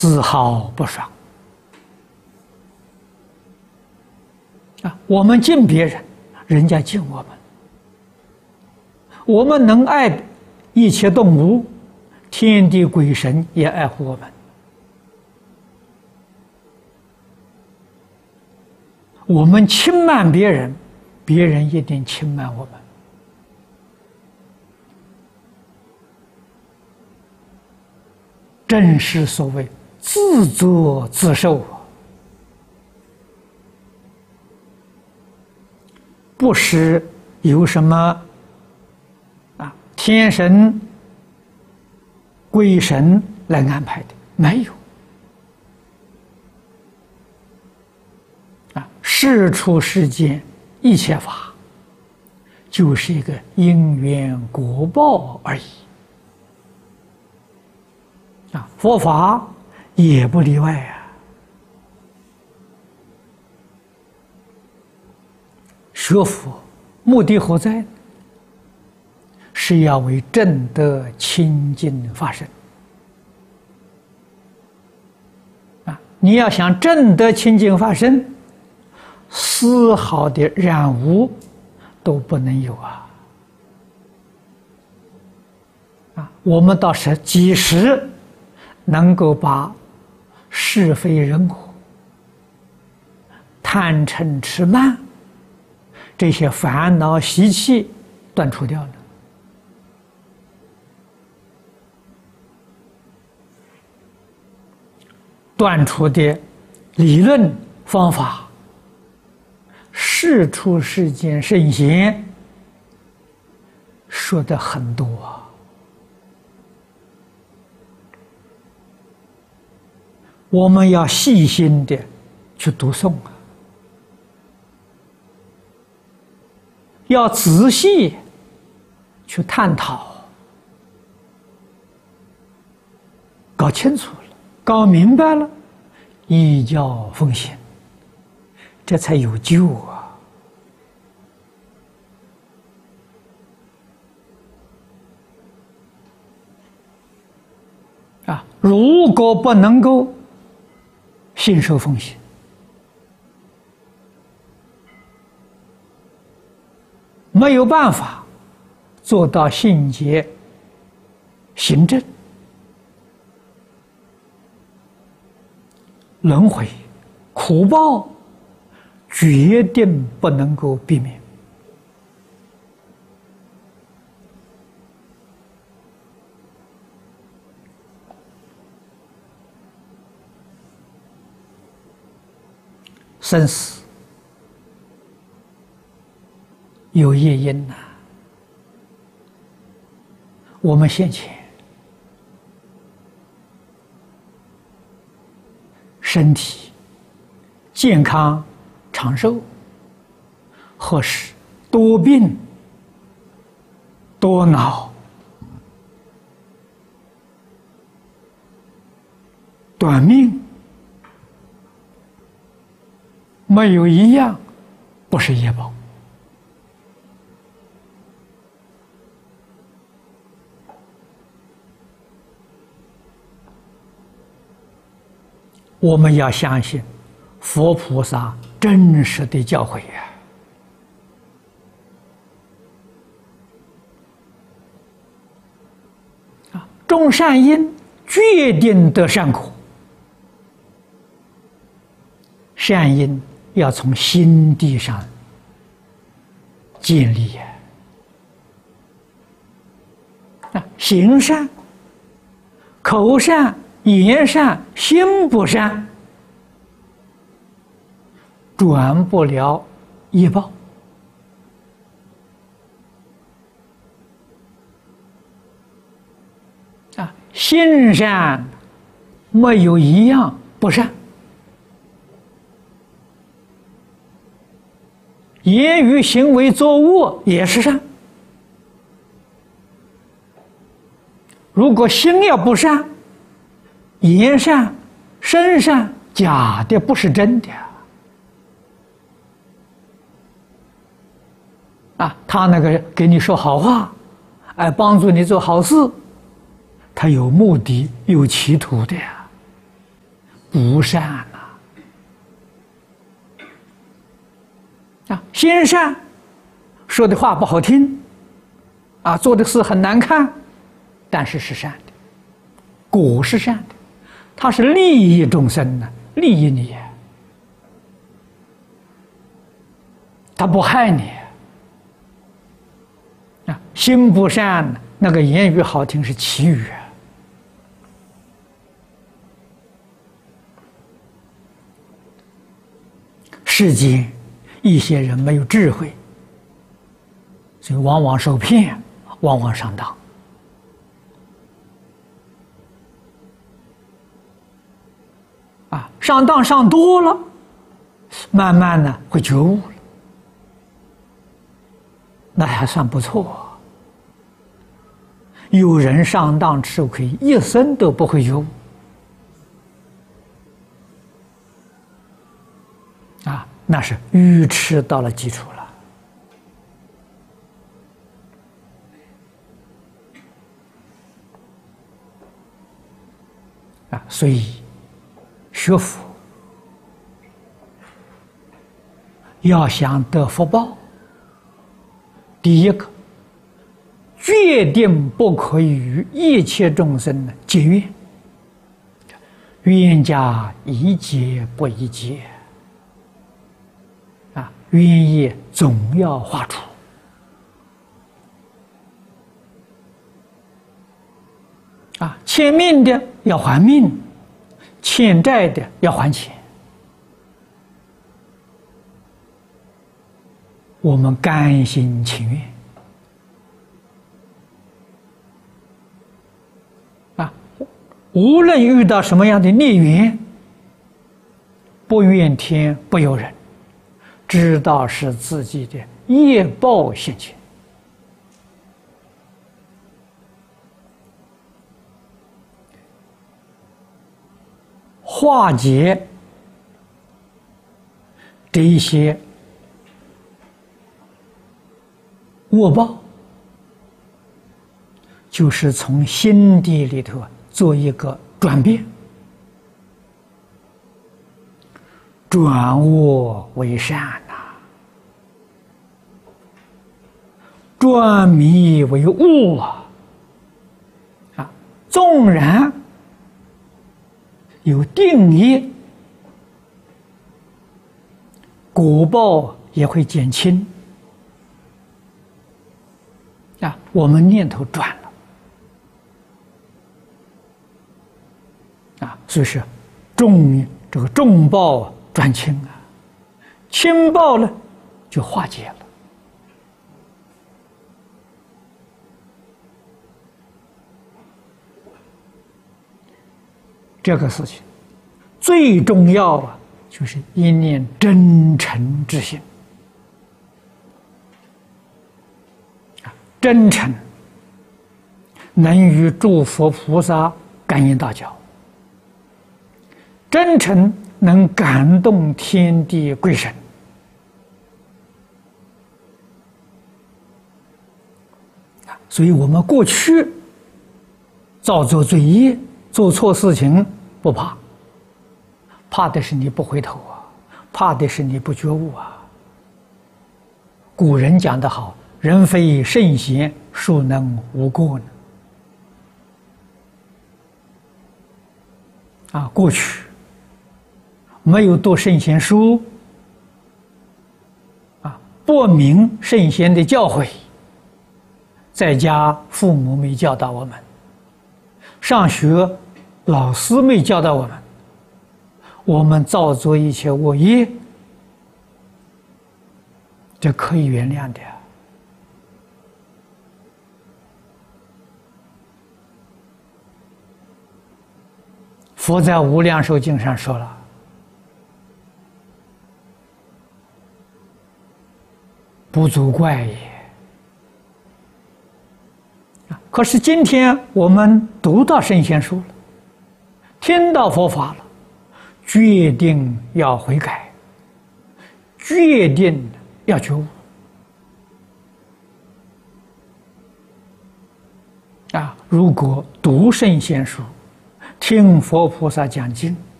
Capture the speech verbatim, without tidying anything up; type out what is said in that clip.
丝毫不爽啊！我们敬别人，人家敬我们；我们能爱一切动物，天地鬼神也爱护我们。我们轻慢别人，别人一定轻慢我们。正是所谓自作自受啊！不是有什么啊天神鬼神来安排的，没有啊！事出世间一切法，就是一个因缘果报而已啊！佛法也不例外啊！学佛目的何在？是要为正德清净发生啊！你要想正德清净发生，丝毫的染污都不能有啊！啊，我们倒是几时能够把是非人我、贪嗔痴慢这些烦恼习气断除掉了？断除的理论方法，世出世间圣贤说的很多啊。我们要细心的去读诵啊，要仔细去探讨，搞清楚了，搞明白了，依教奉行，这才有救啊！啊，如果不能够信受奉行，没有办法做到信解行正，轮回苦报决定不能够避免。生死有业因呐、啊，我们先前身体健康长寿，或是多病多恼短命，没有一样不是业报。我们要相信佛菩萨真实的教诲呀！啊，种善因决定得善果，善因要从心地上建立呀！啊，行善、口善、言善、心不善，转不了业报。啊，心善没有一样不善，言语行为作物也是善。如果心要不善，言善、身善，假的不是真的啊！他那个给你说好话，哎，帮助你做好事，他有目的、有企图的呀。 不善呐！啊，先善，说的话不好听，啊，做的事很难看，但是是善的，果是善的，它是利益众生呢，利益你，它不害你。啊，心不善，那个言语好听是绮语。世间一些人没有智慧，所以往往受骗，往往上当。啊，上当上多了，慢慢的会觉悟了，那还算不错。有人上当吃亏，一生都不会觉悟。啊，那是愚痴到了基础了。啊，所以学佛要想得福报，第一个决定不可以与一切众生呢结怨，冤家宜结不宜结。啊，冤业总要化除。啊，欠命的要还命，欠债的要还钱。我们甘心情愿。啊，无论遇到什么样的孽缘，不怨天不尤人。知道是自己的业报现前，化解这一些恶报，就是从心地里头做一个转变。转恶为善呐、啊，转迷为悟啊！啊，纵然有定业，果报也会减轻啊。我们念头转了啊，所以是重这个重报转轻啊，轻报呢就化解了。这个事情最重要啊，就是一念真诚之心啊，真诚能与诸佛菩萨感应道交，真诚能感动天地鬼神。所以我们过去造作罪业，做错事情不怕，怕的是你不回头啊，怕的是你不觉悟啊。古人讲得好，人非圣贤，孰能无过呢？啊，过去没有读圣贤书，啊，不明圣贤的教诲，在家父母没教导我们，上学老师没教导我们，我们造作一切恶业，这可以原谅的。佛在《无量寿经》上说了，不足怪也。可是今天我们读到圣贤书了，听到佛法了，决定要悔改，决定要觉悟啊！如果读圣贤书，听佛菩萨讲经，